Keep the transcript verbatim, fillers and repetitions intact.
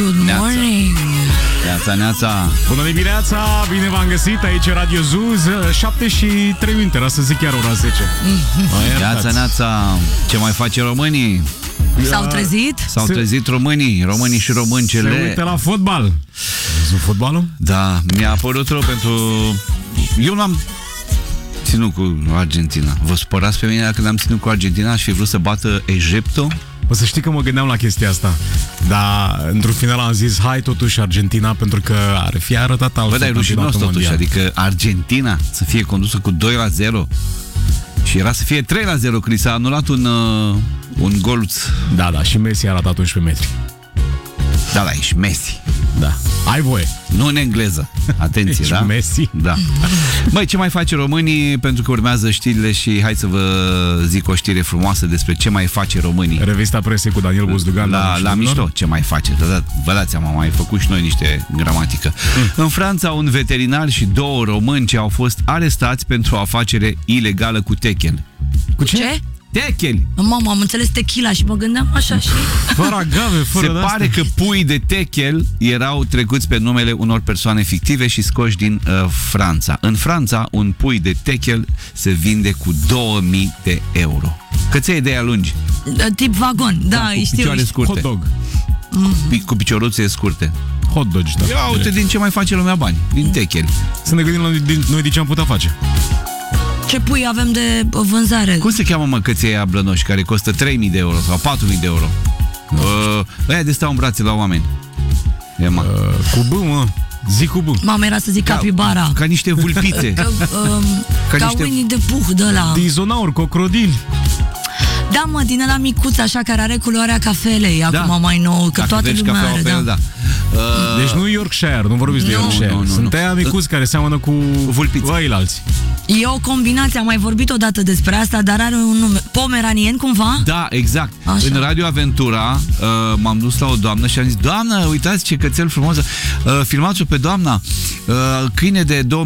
Good morning! Neața, neața! Bună dimineața! Bine v-am găsit aici Radio Zuz. Șapte și trei minute, era să zic chiar ora zece. Neața, neața! Ce mai face românii? S-au trezit? S-au trezit românii, românii și româncele. Se uită la fotbal. Văzut fotbalul? Da, mi-a părut rău pentru... Eu n-am ținut cu Argentina. Vă supărați pe mine dacă n-am ținut cu Argentina și fi vrut să bată Egiptul? O să știi că mă gândeam la chestia asta. Dar într-un final am zis hai totuși Argentina, pentru că ar fi arătat altfel. Bă, dar e rușinos totuși, adică Argentina să fie condusă cu doi la zero și era să fie trei la zero când s-a anulat un, uh, un goluț. Da, da, și Messi a ratat unsprezece metri. Da, da, ești Messi. Da, ai voie. Nu în engleză. Atenție, ești da? Messi. Da. Băi, ce mai face românii? Pentru că urmează știrile și hai să vă zic o știre frumoasă despre ce mai face românii. Revista presei cu Daniel Buzdugan. La, la mișto, ce mai face? Da, vă dați seama, mai făcut și noi niște gramatică. Mm. În Franța, un veterinar și două români ce au fost arestați pentru o afacere ilegală cu techel. Cu ce? Ce? Techeli. Mamă, am înțeles tequila și mă gândeam așa și... Fără agave, fără Se pare că pui de techel erau trecuți pe numele unor persoane fictive și scoși din uh, Franța. În Franța, un pui de techel se vinde cu două mii de euro. Căței de aia lungi. Tip vagon, da, Da, cu știu. picioare scurte. Hot dog. Mm-hmm. Cu picioruțe scurte. Hot dogi, da. Ia uite din ce mai face lumea bani. Din techel. Să ne gândim la din, noi de ce am putea face. Ce pui avem de vânzare? Cum se cheamă, mă, căței aia blănoși care costă trei mii de euro sau patru mii de euro? Uh, aia de stau în brațe la oameni. E, mă. Uh, cu B, mă. Zic cu B. Mama era să zic Ca, capibara. ca niște vulpițe. Ca, um, Ca ca niște- Winnie de Pooh de ăla. Dizonauri, cocrodili. Da, mă, din ăla micuț, așa, care are culoarea cafelei. Da. Acum mai nou, că Dacă toată vezi lumea cafeaua are, pe da. el, da. Uh, Deci nu Yorkshire, nu vorbiți de Nu. Yorkshire. Nu, nu, nu, Sunt nu. aia micuți care seamănă cu vulpiți. ăilalți. E o combinație, am mai vorbit odată despre asta, dar are un nume. Pomeranien, cumva? Da, exact. Așa. În Radio Aventura uh, m-am dus la o doamnă și am zis: doamnă, uitați ce cățel frumos, uh, filmați-o pe doamna, uh, câine de două